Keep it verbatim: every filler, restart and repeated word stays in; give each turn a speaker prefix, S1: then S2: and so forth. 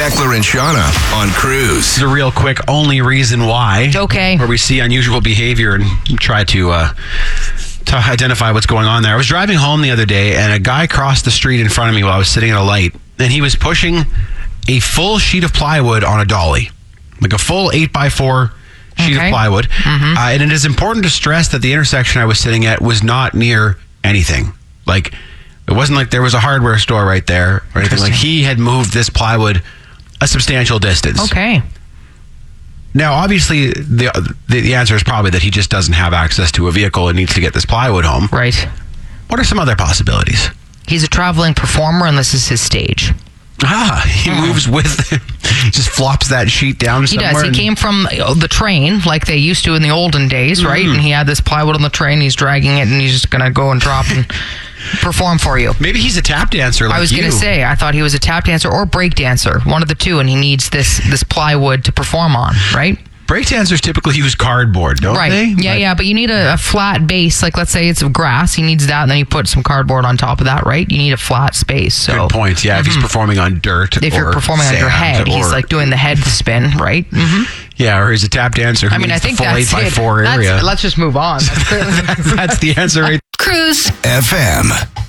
S1: Beckler and Shauna on Cruise.
S2: The real quick only reason why.
S3: Okay.
S2: Where we see unusual behavior and try to uh, to identify what's going on there. I was driving home the other day and a guy crossed the street in front of me while I was sitting at a light, and he was pushing a full sheet of plywood on a dolly, like a full eight by four sheet
S3: Okay.
S2: of plywood. Mm-hmm. Uh, and it is important to stress that the intersection I was sitting at was not near anything. Like, it wasn't like there was a hardware store right there or anything. Like, he had moved this plywood a substantial distance.
S3: Okay.
S2: Now, obviously, the, the the answer is probably that he just doesn't have access to a vehicle and needs to get this plywood home.
S3: Right.
S2: What are some other possibilities?
S3: He's a traveling performer and this is his stage.
S2: Ah, he
S3: Hmm.
S2: moves with, just flops that sheet down
S3: He
S2: somewhere.
S3: does. He
S2: and-
S3: came from uh, the train like they used to in the olden days, right?
S2: Mm.
S3: And he had this plywood on the train. He's dragging it and he's just going to go and drop and perform for you.
S2: Maybe he's a tap dancer like
S3: I was
S2: you.
S3: going to say, I thought he was a tap dancer or break dancer, one of the two, and he needs this this plywood to perform on, right?
S2: Break dancers typically use cardboard, don't
S3: right.
S2: they?
S3: Yeah,
S2: But-
S3: yeah, but you need a, a flat base. Like, let's say it's grass, he needs that, and then you put some cardboard on top of that, right? You need a flat space. So
S2: Good point. Yeah, if he's performing on dirt,
S3: if you're
S2: or
S3: performing on your
S2: sand,
S3: head, he's
S2: or-
S3: like doing the head spin, right? Mm-hmm.
S2: yeah, or he's a tap dancer. Who
S3: I mean, I
S2: needs the
S3: think
S2: full
S3: that's
S2: eight by
S3: it.
S2: four
S3: That's-
S2: area.
S3: let's just move on. That's,
S2: That's the answer. Right
S3: Cruise.
S1: F M.